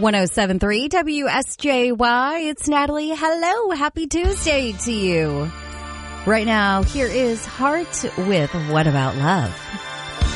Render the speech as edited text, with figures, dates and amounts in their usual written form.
107.3 WSJY. It's Natalie. Hello. Happy Tuesday to you. Right now, here is Heart with What About Love?